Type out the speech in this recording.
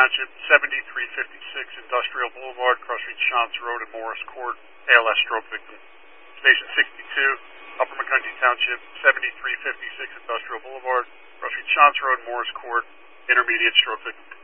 Township, 7356 Industrial Boulevard, Cross Street, Shantz Road, and Morris Court, ALS stroke victim. Station 62, Upper McConkey Township, 7356 Industrial Boulevard, Cross Street, Shantz Road, Morris Court, intermediate stroke victim.